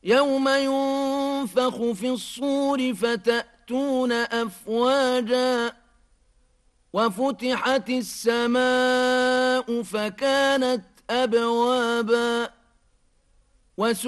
يوم ينفخ في الصور فتأتون أفواجا وفتحت السماء فكانت أبوابا